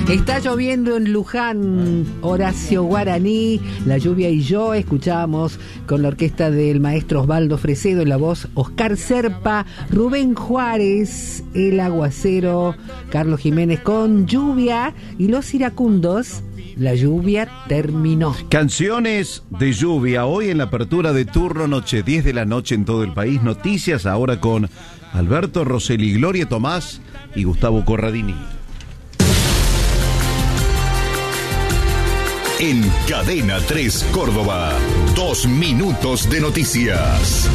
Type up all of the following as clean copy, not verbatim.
Está lloviendo en Luján, Horacio Guaraní, La lluvia y yo. Escuchábamos con la orquesta del maestro Osvaldo Fresedo, en la voz Oscar Serpa, Rubén Juárez, El Aguacero, Carlos Jiménez con Lluvia y Los Iracundos, La lluvia terminó. Canciones de lluvia, hoy en la apertura de Turno Noche, 10 de la noche en todo el país. Noticias ahora con Alberto Rosselli, Gloria Tomás y Gustavo Corradini. En Cadena 3 Córdoba, 2 minutos de noticias.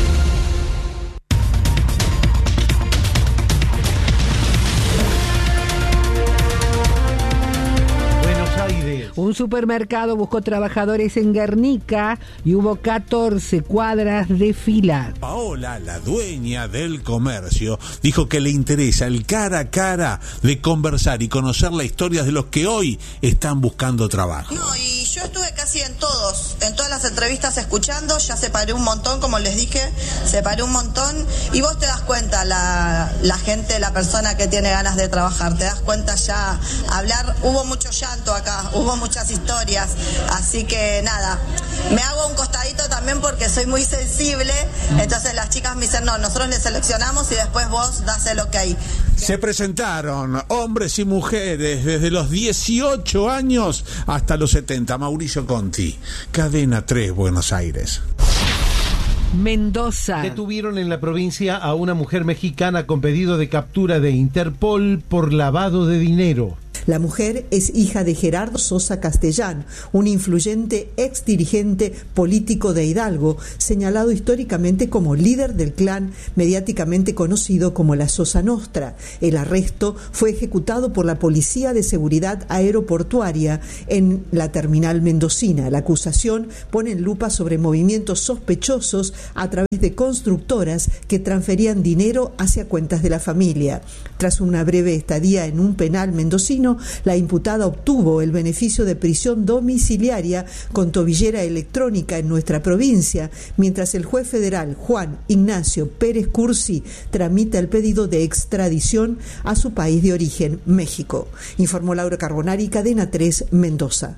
Un supermercado buscó trabajadores en Guernica y hubo 14 cuadras de fila. Paola, la dueña del comercio, dijo que le interesa el cara a cara de conversar y conocer la historia de los que hoy están buscando trabajo. No, y yo estuve casi en todas las entrevistas escuchando, ya separé un montón, como les dije, separé un montón, y vos te das cuenta, la gente, la persona que tiene ganas de trabajar, te das cuenta ya, hablar, hubo mucho llanto acá, hubo muchas historias, así que nada, me hago un costadito también porque soy muy sensible, entonces las chicas me dicen, no, nosotros les seleccionamos y después vos das el ok. Se presentaron hombres y mujeres desde los 18 años hasta los 70. Mauricio Conti, Cadena 3, Buenos Aires. Mendoza. Detuvieron en la provincia a una mujer mexicana con pedido de captura de Interpol por lavado de dinero. La mujer es hija de Gerardo Sosa Castellán, un influyente exdirigente político de Hidalgo, señalado históricamente como líder del clan mediáticamente conocido como la Sosa Nostra. El arresto fue ejecutado por la Policía de Seguridad Aeroportuaria en la terminal mendocina. La acusación pone en lupa sobre movimientos sospechosos a través de constructoras que transferían dinero hacia cuentas de la familia. Tras una breve estadía en un penal mendocino, la imputada obtuvo el beneficio de prisión domiciliaria con tobillera electrónica en nuestra provincia, mientras el juez federal Juan Ignacio Pérez Cursi tramita el pedido de extradición a su país de origen, México. Informó Laura Carbonari, Cadena 3, Mendoza.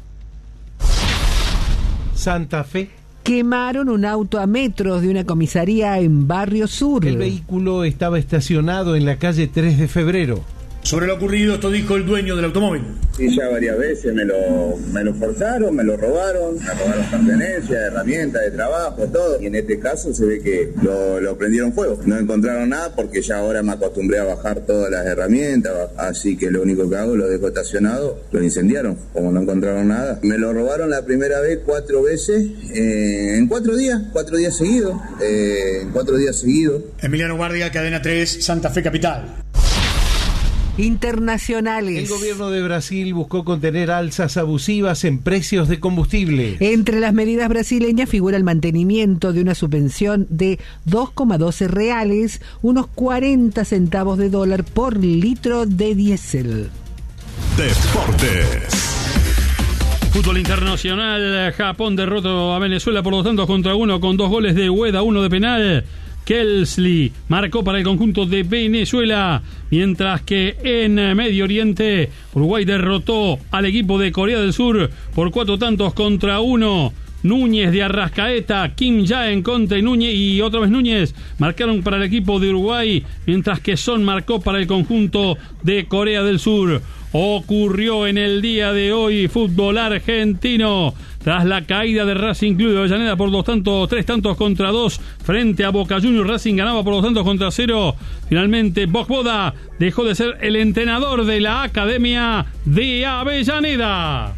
Santa Fe. Quemaron un auto a metros de una comisaría en Barrio Sur. El vehículo estaba estacionado en la calle 3 de febrero. Sobre lo ocurrido, esto dijo el dueño del automóvil. Sí, ya varias veces me lo forzaron, me lo robaron, pertenencias, herramientas de trabajo, todo. Y en este caso se ve que lo prendieron fuego. No encontraron nada porque ya ahora me acostumbré a bajar todas las herramientas, así que lo único que hago, lo dejo estacionado, lo incendiaron, como no encontraron nada. Me lo robaron la primera vez 4 veces, en 4 días seguidos, Emiliano Guardia, Cadena 3, Santa Fe Capital. Internacionales. El gobierno de Brasil buscó contener alzas abusivas en precios de combustible. Entre las medidas brasileñas figura el mantenimiento de una subvención de 2,12 reales, unos 40 centavos de dólar por litro de diésel. Deportes. Fútbol internacional. Japón derrotó a Venezuela por 2-1 con 2 goles de Ueda, 1 de penal. Kelsley marcó para el conjunto de Venezuela, mientras que en Medio Oriente Uruguay derrotó al equipo de Corea del Sur por 4-1. Núñez de Arrascaeta, Kim Jae contra Núñez y otra vez Núñez marcaron para el equipo de Uruguay, mientras que Son marcó para el conjunto de Corea del Sur. Ocurrió en el día de hoy fútbol argentino. Tras la caída de Racing Club de Avellaneda por 3-2 frente a Boca Juniors, Racing ganaba por 2-0. Finalmente Bogboda dejó de ser el entrenador de la Academia de Avellaneda.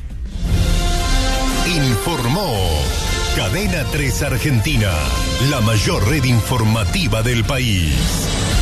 Informó Cadena 3 Argentina, la mayor red informativa del país.